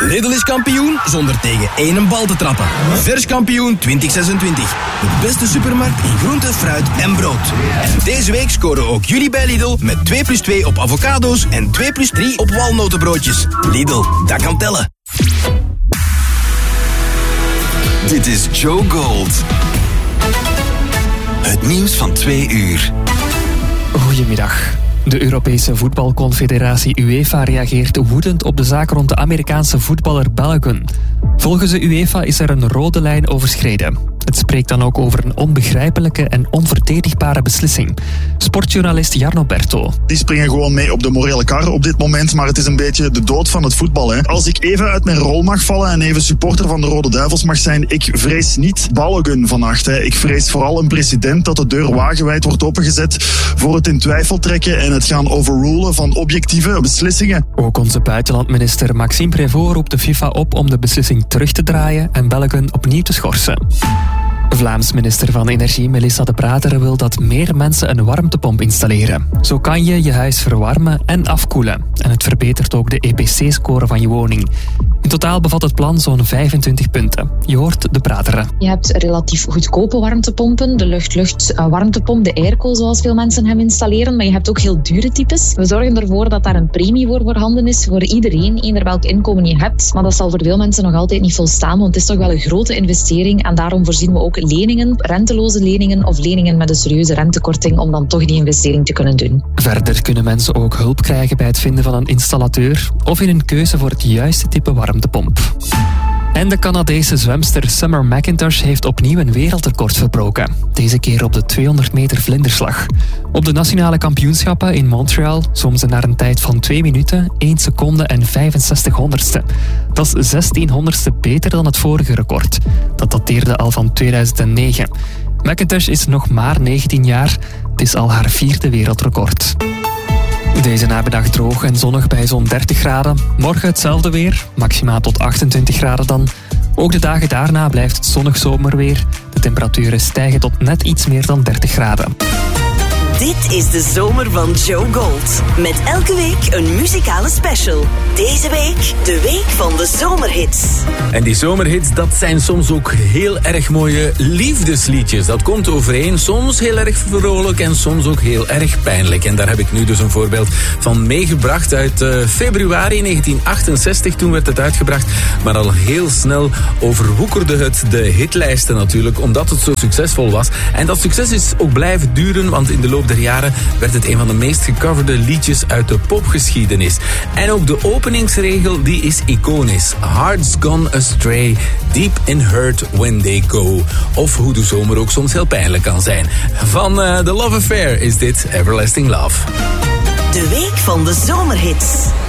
Lidl is kampioen zonder tegen één bal te trappen. Vers kampioen 2026. De beste supermarkt in groente, fruit en brood. En deze week scoren ook jullie bij Lidl met 2+2 op avocado's en 2+3 op walnotenbroodjes. Lidl, dat kan tellen. Dit is Joe Gold. Het nieuws van 2 uur. Goedemiddag. De Europese voetbalconfederatie UEFA reageert woedend op de zaak rond de Amerikaanse voetballer Balogun. Volgens de UEFA is er een rode lijn overschreden. Het spreekt dan ook over een onbegrijpelijke en onverdedigbare beslissing. Sportjournalist Jarno Berto. Die springen gewoon mee op de morele kar op dit moment, maar het is een beetje de dood van het voetbal. Hè. Als ik even uit mijn rol mag vallen en even supporter van de Rode Duivels mag zijn, ik vrees niet Balogun vannacht. Hè. Ik vrees vooral een president dat de deur wagenwijd wordt opengezet voor het in twijfel trekken en het gaan overrulen van objectieve beslissingen. Ook onze buitenlandminister Maxime Prévost roept de FIFA op om de beslissing terug te draaien en Balogun opnieuw te schorsen. Vlaams minister van Energie Melissa De Prater wil dat meer mensen een warmtepomp installeren. Zo kan je je huis verwarmen en afkoelen. En het verbetert ook de EPC-score van je woning. In totaal bevat het plan zo'n 25 punten. Je hoort De Prater. Je hebt relatief goedkope warmtepompen, de lucht-lucht warmtepomp, de airco zoals veel mensen hem installeren, maar je hebt ook heel dure types. We zorgen ervoor dat daar een premie voor voorhanden is, voor iedereen, eender welk inkomen je hebt. Maar dat zal voor veel mensen nog altijd niet volstaan, want het is toch wel een grote investering en daarom voorzien we ook leningen, renteloze leningen of leningen met een serieuze rentekorting om dan toch die investering te kunnen doen. Verder kunnen mensen ook hulp krijgen bij het vinden van een installateur of in een keuze voor het juiste type warmtepomp. En de Canadese zwemster Summer McIntosh heeft opnieuw een wereldrecord verbroken. Deze keer op de 200 meter vlinderslag. Op de nationale kampioenschappen in Montreal zwom ze naar een tijd van 2 minuten, 1 seconde en 65 honderdste. Dat is 16 honderdste beter dan het vorige record. Dat dateerde al van 2009. McIntosh is nog maar 19 jaar. Het is al haar 4e wereldrecord. Deze namiddag droog en zonnig bij zo'n 30 graden. Morgen hetzelfde weer, maximaal tot 28 graden dan. Ook de dagen daarna blijft het zonnig zomerweer. De temperaturen stijgen tot net iets meer dan 30 graden. Dit is de zomer van Joe Gold. Met elke week een muzikale special. Deze week de week van de zomerhits. En die zomerhits, dat zijn soms ook heel erg mooie liefdesliedjes. Dat komt overeen, soms heel erg vrolijk en soms ook heel erg pijnlijk. En daar heb ik nu dus een voorbeeld van meegebracht uit februari 1968. Toen werd het uitgebracht, maar al heel snel overwoekerde het de hitlijsten natuurlijk, omdat het zo succesvol was. En dat succes is ook blijven duren, want in de loop der jaren werd het een van de meest gecoverde liedjes uit de popgeschiedenis. En ook de openingsregel, die is iconisch. Hearts gone astray, deep in hurt when they go. Of hoe de zomer ook soms heel pijnlijk kan zijn. Van The Love Affair is dit Everlasting Love. De week van de zomerhits.